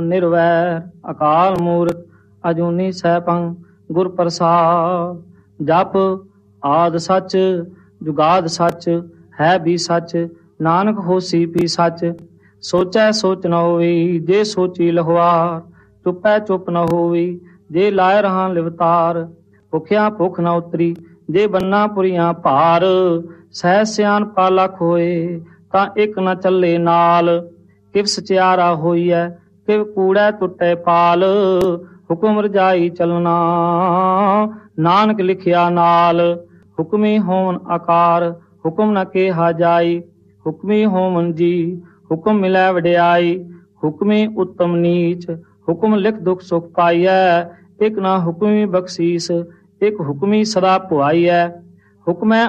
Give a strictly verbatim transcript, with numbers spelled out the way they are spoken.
ਨਿਰਵੈਰ ਅਕਾਲ ਮੂਰਤ ਅਜੂਨੀ ਸੈਭੰ ਗੁਰ ਪ੍ਰਸਾਦ। ਜਪ ਆਦ ਸੱਚ ਜੁਗਾਦ ਸੱਚ ਹੈ ਵੀ ਸੱਚ ਨਾਨਕ ਹੋਸੀ ਵੀ ਸੱਚ। ਸੋਚੈ ਸੋਚ ਨ ਹੋਈ ਜੇ ਸੋਚੀ ਲਹਵਾਰ। ਚੁੱਪੈ ਚੁੱਪ ਨ ਹੋਈ ਜੇ ਲਾਇ ਰਹਾ ਲਿਵਤਾਰ। ਭੁਖਿਆ ਭੁੱਖ ਨ ਉਤਰੀ ਜੇ ਬੰਨਾ ਪੁਰੀਆਂ ਭਾਰ। ਸਹਿ ਸਿਆਣਪਾ ਲੱਖ ਹੋਏ ਤਾਂ ਇੱਕ ਨ ਚੱਲੇ ਨਾਲ। ਕਿਵ ਸਚਿਆਰਾ ਹੋਈਐ ਕਿਵ ਕੂੜੈ ਟੁੱਟੈ ਪਾਲ। ਹੁਕਮ ਰਜਾਈ ਚਲਣਾ ਨਾਨਕ ਲਿਖਿਆ ਨਾਲ। ਹੁਕਮੀ ਹੋਵਨ ਆਕਾਰ ਹੁਕਮ ਨ ਕਿਹਾ ਜਾਈ। ਹੁਕਮੀ ਹੋਵਨ ਜੀ ਹੁਕਮ ਮਿਲੈ ਵਡਿਆਈ। ਹੁਕਮੀ ਉੱਤਮ ਨੀਚ ਹੁਕਮ ਲਿਖ ਦੁਖ ਸੁਖ ਪਾਈਐ। ਇੱਕ ਨਾ ਹੁਕਮੀ ਬਖਸ਼ੀਸ ਇੱਕ ਹੁਕਮੀ ਸਦਾ ਭੁਆਈਐ। ਹੁਕਮੈ